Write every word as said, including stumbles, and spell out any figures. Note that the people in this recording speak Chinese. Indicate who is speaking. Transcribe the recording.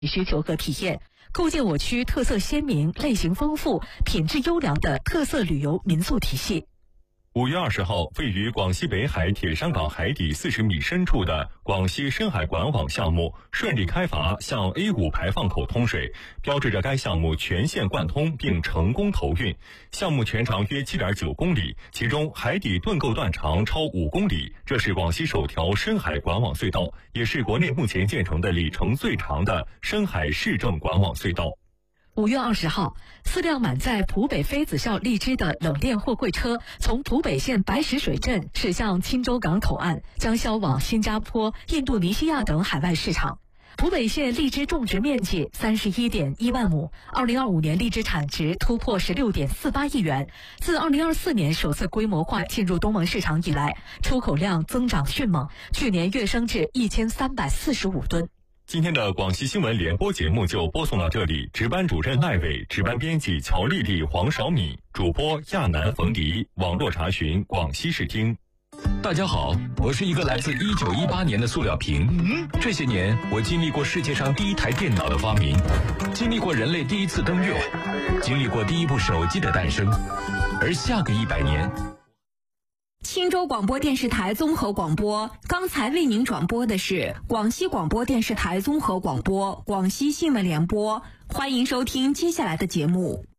Speaker 1: 需求和体验，构建我区特色鲜明、类型丰富、品质优良的特色旅游民宿体系。
Speaker 2: 五月二十号，位于广西北海铁山港海底四十米深处的广西深海管网项目顺利开阀，向 A 五排放口通水，标志着该项目全线贯通并成功投运。项目全长约 七点九公里，其中海底盾构段长超五公里，这是广西首条深海管网隧道，也是国内目前建成的里程最长的深海市政管网隧道。
Speaker 1: 五月二十号，四辆满载浦北妃子笑荔枝的冷链货柜车从浦北县白石水镇驶向钦州港口岸，将销往新加坡、印度尼西亚等海外市场。浦北县荔枝种植面积 三十一点一万亩，二零二五年荔枝产值突破 十六点四八亿元。自二零二四年首次规模化进入东盟市场以来，出口量增长迅猛，去年跃升至一千三百四十五吨。
Speaker 2: 今天的广西新闻联播节目就播送到这里，值班主任赖伟，值班编辑乔丽丽、黄少敏，主播亚楠、冯迪，网络查询广西视听。
Speaker 3: 大家好，我是一个来自一九一八年的塑料瓶。嗯，这些年我经历过世界上第一台电脑的发明，经历过人类第一次登月，经历过第一部手机的诞生，而下个一百年。
Speaker 4: 钦州广播电视台综合广播，刚才为您转播的是广西广播电视台综合广播广西新闻联播，欢迎收听接下来的节目。